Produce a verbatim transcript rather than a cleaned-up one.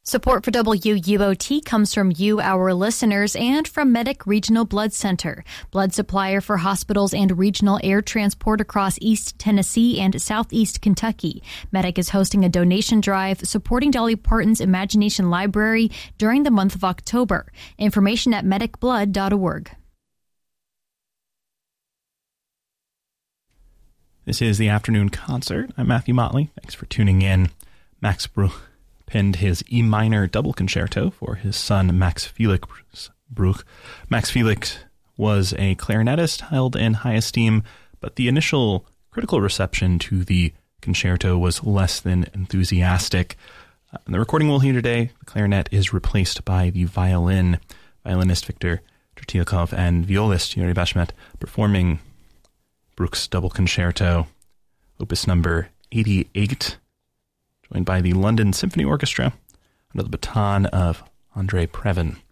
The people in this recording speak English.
Support for W U O T comes from you, our listeners, and from Medic Regional Blood Center, blood supplier for hospitals and regional air transport across East Tennessee and Southeast Kentucky. Medic is hosting a donation drive supporting Dolly Parton's Imagination Library during the month of October. Information at medic blood dot org. This is the Afternoon Concert. I'm Matthew Motley. Thanks for tuning in. Max Bruch penned his E minor double concerto for his son Max Felix Bruch. Max Felix was a clarinetist held in high esteem, but the initial critical reception to the concerto was less than enthusiastic. Uh, in the recording we'll hear today, the clarinet is replaced by the violin. Violinist Viktor Tretyakov and violist Yuri Bashmet performing Bruch's double concerto, opus number eighty-eight, joined by the London Symphony Orchestra under the baton of Andrei Previn.